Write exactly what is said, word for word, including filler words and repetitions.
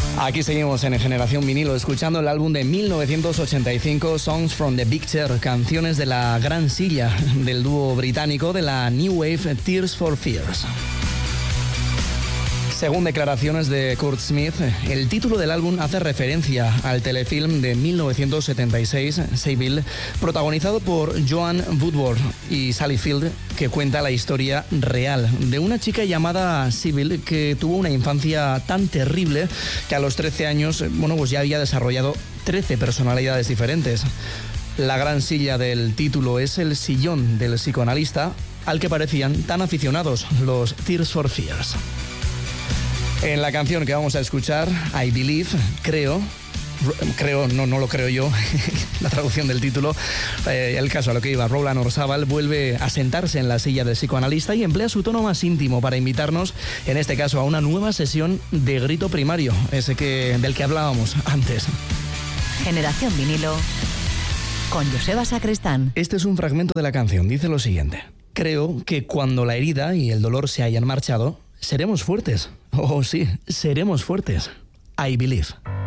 Aquí seguimos en Generación Vinilo escuchando el álbum de mil novecientos ochenta y cinco, Songs from the Big Chair, canciones de la gran silla del dúo británico de la New Wave Tears for Fears. Según declaraciones de Kurt Smith, el título del álbum hace referencia al telefilm de mil novecientos setenta y seis, Sybil, protagonizado por Joan Woodward y Sally Field, que cuenta la historia real de una chica llamada Sybil que tuvo una infancia tan terrible que a los trece años, bueno, pues ya había desarrollado trece personalidades diferentes. La gran silla del título es el sillón del psicoanalista al que parecían tan aficionados los Tears for Fears. En la canción que vamos a escuchar, I Believe, creo, creo, no, no lo creo yo, la traducción del título, eh, el caso a lo que iba, Roland Orzabal vuelve a sentarse en la silla del psicoanalista y emplea su tono más íntimo para invitarnos, en este caso, a una nueva sesión de grito primario, ese que, del que hablábamos antes. Generación Vinilo, con Joseba Sacristán. Este es un fragmento de la canción, dice lo siguiente: creo que cuando la herida y el dolor se hayan marchado, seremos fuertes. Oh, sí, seremos fuertes. I believe.